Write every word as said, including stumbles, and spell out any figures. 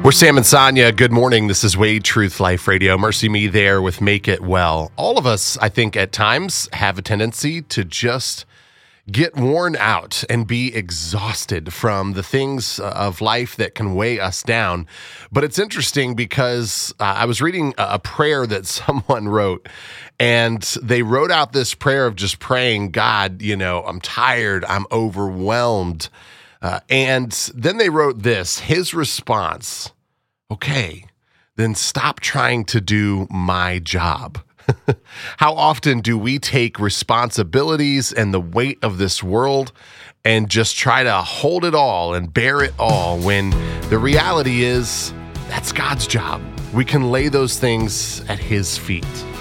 We're Sam and Sonia. Good morning. This is Wade Truth Life Radio. Mercy Me there with Make It Well. All of us, I think, at times have a tendency to just get worn out and be exhausted from the things of life that can weigh us down. But it's interesting because uh, I was reading a prayer that someone wrote, and they wrote out this prayer of just praying, God, you know, I'm tired, I'm overwhelmed. Uh, and then they wrote this, his response, okay, then stop trying to do my job. How often do we take responsibilities and the weight of this world and just try to hold it all and bear it all when the reality is that's God's job. We can lay those things at his feet.